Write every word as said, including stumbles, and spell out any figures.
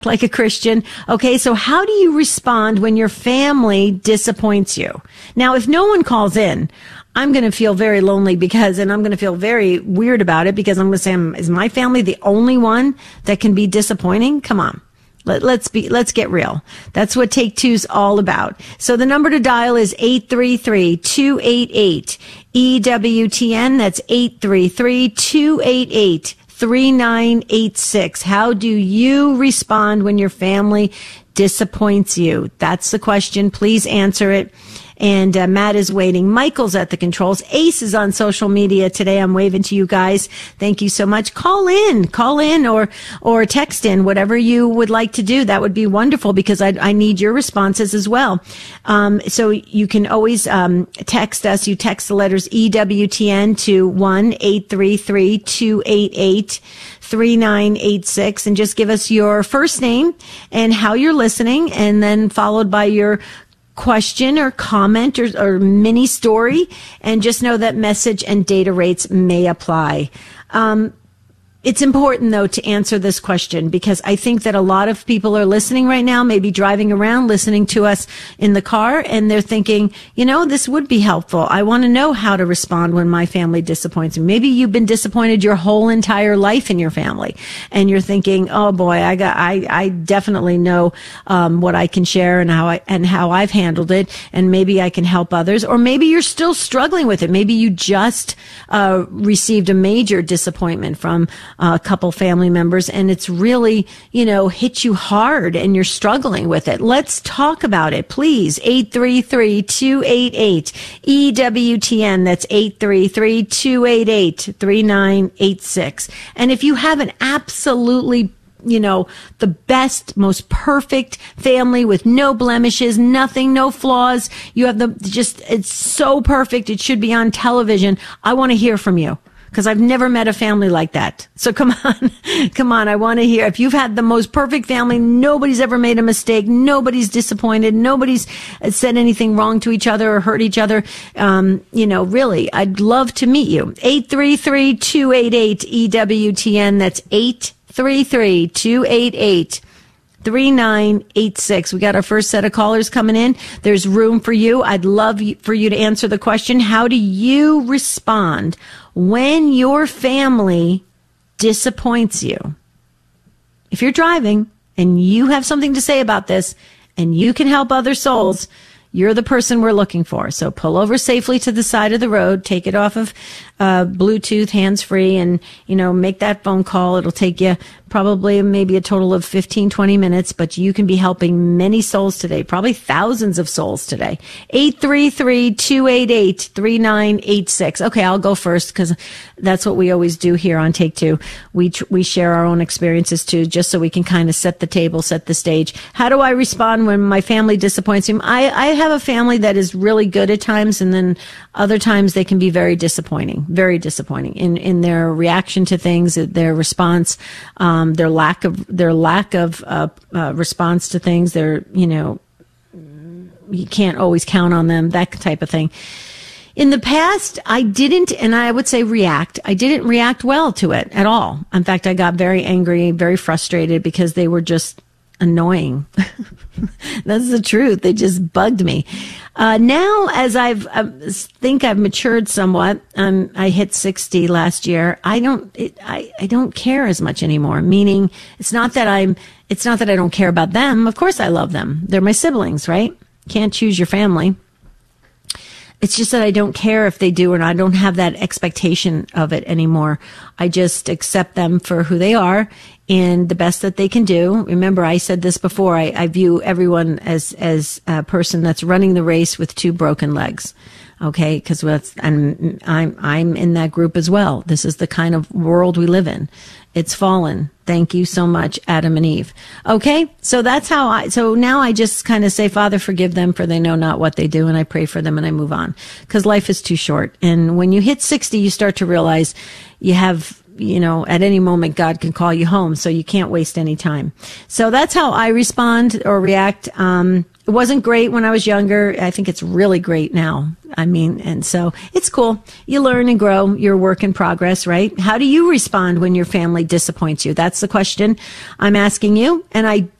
like a Christian. Okay, so how do you respond when your family disappoints you? Now, if no one calls in, I'm going to feel very lonely because, and I'm going to feel very weird about it because I'm going to say, is my family the only one that can be disappointing? Come on. Let, let's be, let's get real. That's what Take Two's all about. So the number to dial is eight three three, two eight eight, E W T N. That's eight three three, two eight eight, three nine eight six. How do you respond when your family disappoints you? That's the question. Please answer it. And uh, Matt is waiting. Michael's at the controls. Ace is on social media today. I'm waving to you guys. Thank you so much. Call in, call in or, or text in, whatever you would like to do. That would be wonderful because I, I need your responses as well. Um, so you can always, um, text us. You text the letters E W T N to one eight three three, two eight eight, three nine eight six and just give us your first name and how you're listening and then followed by your question or comment or, or mini story, and just know that message and data rates may apply. Um, It's important, though, to answer this question because I think that a lot of people are listening right now, maybe driving around, listening to us in the car, and they're thinking, you know, this would be helpful. I want to know how to respond when my family disappoints me. Maybe you've been disappointed your whole entire life in your family, and you're thinking, oh boy, I got, I, I definitely know um, what I can share and how I and how I've handled it, and maybe I can help others. Or maybe you're still struggling with it. Maybe you just uh, received a major disappointment from a couple family members, and it's really, you know, hit you hard and you're struggling with it. Let's talk about it, please. eight three three, two eight eight, E W T N. That's eight three three, two eight eight, three nine eight six. And if you have an absolutely you know, the best, most perfect family with no blemishes, nothing, no flaws. You have the, just, it's so perfect. It should be on television. I want to hear from you because I've never met a family like that. So come on, come on. I want to hear if you've had the most perfect family. Nobody's ever made a mistake. Nobody's disappointed. Nobody's said anything wrong to each other or hurt each other. Um, you know, really, I'd love to meet you. eight three three, two eight eight, E W T N. That's eight three three, two eight eight, three nine eight six. We got our first set of callers coming in. There's room for you. I'd love for you to answer the question, how do you respond when your family disappoints you? If you're driving and you have something to say about this and you can help other souls, you're the person we're looking for. So pull over safely to the side of the road, take it off of uh Bluetooth, hands-free, and, you know, make that phone call. It'll take you probably maybe a total of fifteen, twenty minutes, but you can be helping many souls today, probably thousands of souls today. eight three three, two eight eight, three nine eight six. Okay, I'll go first because that's what we always do here on Take Two. We tr- we share our own experiences too, just so we can kind of set the table, set the stage. How do I respond when my family disappoints me? I, I have a family that is really good at times, and then other times they can be very disappointing, very disappointing in, in their reaction to things, their response, um, their lack of, their lack of, uh, uh, response to things. Their, you know, you can't always count on them, that type of thing. In the past, I didn't, and I would say react, I didn't react well to it at all. In fact, I got very angry, very frustrated because they were just annoying. That's the truth. They just bugged me. Uh, now, as I've, I think I've matured somewhat, um, I hit sixty last year. I don't, it, I, I don't care as much anymore. Meaning, it's not that I'm, it's not that I don't care about them. Of course I love them. They're my siblings, right? Can't choose your family. It's just that I don't care if they do or not. I don't have that expectation of it anymore. I just accept them for who they are and the best that they can do. Remember, I said this before. I, I view everyone as, as a person that's running the race with two broken legs. Okay. Cause I'm, I'm, I'm in that group as well. This is the kind of world we live in. It's fallen. Thank you so much, Adam and Eve. Okay. So that's how I, so now I just kind of say, Father, forgive them for they know not what they do. And I pray for them and I move on because life is too short. And when you hit sixty, you start to realize you have you know, at any moment, God can call you home. So you can't waste any time. So that's how I respond or react. Um, it wasn't great when I was younger. I think it's really great now. I mean, and so it's cool. You learn and grow. You're a work in progress, right? How do you respond when your family disappoints you? That's the question I'm asking you. And I